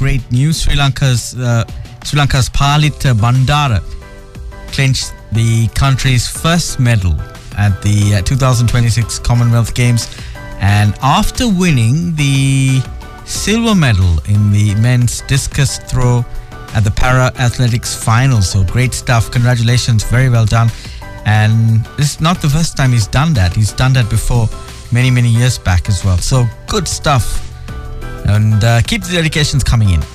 great news. Sri Lanka's Palit Bandara clinched the country's first medal at the 2026 Commonwealth Games, and after winning the silver medal in the men's discus throw at the Para Athletics finals. So great stuff. Congratulations. Very well done. And this is not the first time he's done that. He's done that before many years back as well. So good stuff. And keep the dedications coming in.